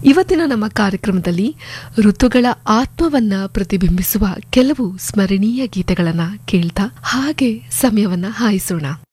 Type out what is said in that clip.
ಇವತ್ತಿನ ನಮ್ಮ ಕಾರ್ಯಕ್ರಮದಲ್ಲಿ ಋತುಗಳ ಆತ್ಮವನ್ನ ಪ್ರತಿಬಿಂಬಿಸುವ ಕೆಲವು ಸ್ಮರಣೀಯ ಗೀತೆಗಳನ್ನ ಕೇಳ್ತಾ ಹಾಗೆ ಸಮಯವನ್ನ ಹಾಯಿಸೋಣ.